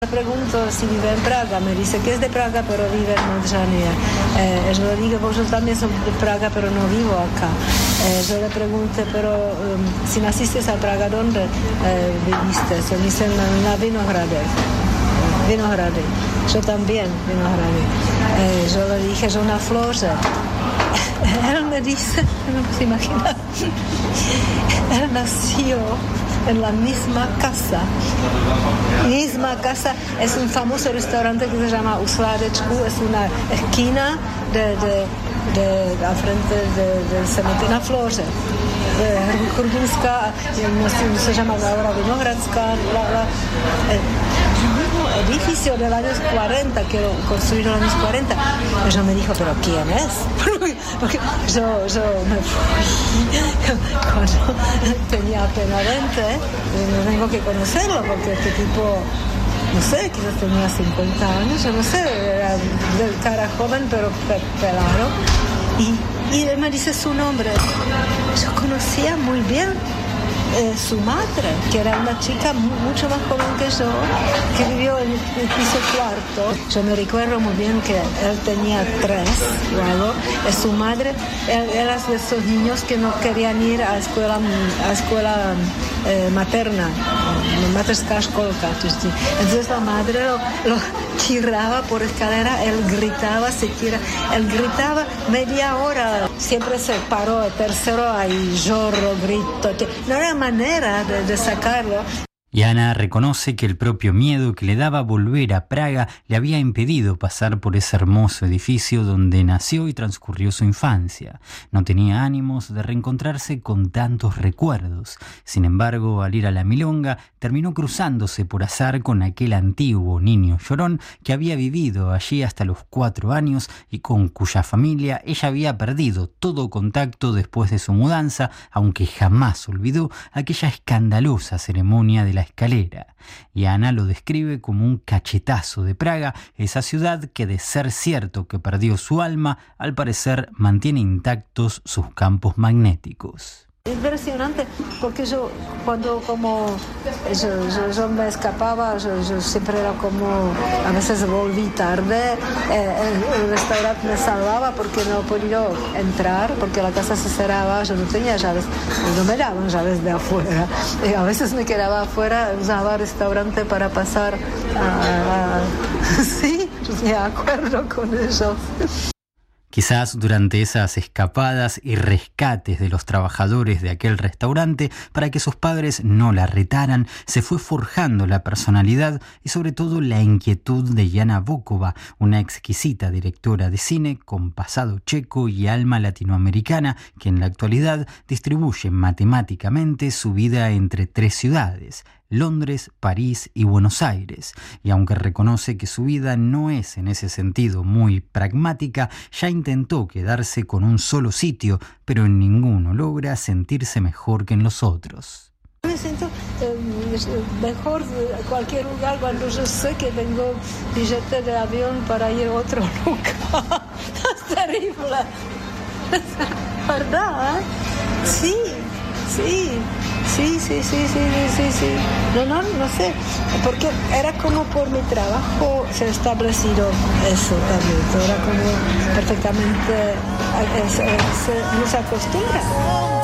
Le pregunto si vive en Praga, me dice que es de Praga pero vive en Modřany. Yo le digo, vos también sos de Praga pero no vivo acá. Yo le pregunto, pero si naciste a Praga, ¿dónde viviste? Se dice en Vinohrady. Yo también, Vinohrady. Yo le dije, yo una Floře. Él me dice, no se imagina, él nació en la misma casa. Es un famoso restaurante que se llama U Sládečku, es una esquina a frente del cementerio, na Floře. Chrudimská, se llama ahora Vinohradská, edificio de los años 40, que lo construyeron en los años 40. Ella me dijo, ¿pero quién es? Porque yo me fui cuando tenía apenas 20, tengo que conocerlo, porque este tipo, no sé, quizás tenía 50 años, yo no sé, era de cara joven, pero pelado. Y él me dice su nombre. Yo conocía muy bien su madre, que era una chica mucho más joven que yo, que vivió en el piso cuarto. Yo me recuerdo muy bien que él tenía 3, luego, su madre era de esos niños que no querían ir a escuela materna, mateřská školka. Entonces la madre lo tiraba por escalera, él gritaba media hora, siempre se paró el tercero, ahí lloro, grito, no era manera de sacarlo. Y Ana reconoce que el propio miedo que le daba volver a Praga le había impedido pasar por ese hermoso edificio donde nació y transcurrió su infancia. No tenía ánimos de reencontrarse con tantos recuerdos. Sin embargo, al ir a la milonga, terminó cruzándose por azar con aquel antiguo niño llorón que había vivido allí hasta los 4 años y con cuya familia ella había perdido todo contacto después de su mudanza, aunque jamás olvidó aquella escandalosa ceremonia de la escalera. Y Ana lo describe como un cachetazo de Praga, esa ciudad que, de ser cierto que perdió su alma, al parecer mantiene intactos sus campos magnéticos. Impresionante, porque yo cuando yo me escapaba, yo siempre era como, a veces volví tarde, el restaurante me salvaba porque no podía entrar, porque la casa se cerraba, yo no tenía llaves, no me daban llaves de afuera, y a veces me quedaba afuera, usaba el restaurante para pasar sí, me acuerdo con eso. Quizás durante esas escapadas y rescates de los trabajadores de aquel restaurante, para que sus padres no la retaran, se fue forjando la personalidad y sobre todo la inquietud de Jana Bokova, una exquisita directora de cine con pasado checo y alma latinoamericana que en la actualidad distribuye matemáticamente su vida entre 3 ciudades, Londres, París y Buenos Aires, y aunque reconoce que su vida no es en ese sentido muy pragmática, ya intentó quedarse con un solo sitio, pero en ninguno logra sentirse mejor que en los otros. Me siento mejor en cualquier lugar cuando yo sé que tengo billete de avión para ir a otro lugar. Es terrible. ¿Verdad? Sí. No sé, porque era como por mi trabajo se ha establecido eso también, era como perfectamente, se nos acostumbra.